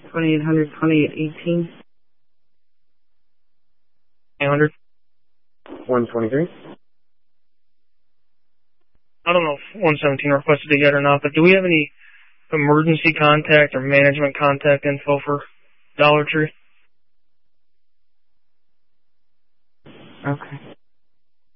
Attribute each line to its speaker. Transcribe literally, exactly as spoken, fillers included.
Speaker 1: twenty-eight hundred, twenty-eight eighteen.
Speaker 2: eight hundred.
Speaker 3: one twenty-three.
Speaker 2: I don't know if one seventeen requested it yet or not, but do we have any emergency contact or management contact info for Dollar Tree?
Speaker 1: Okay.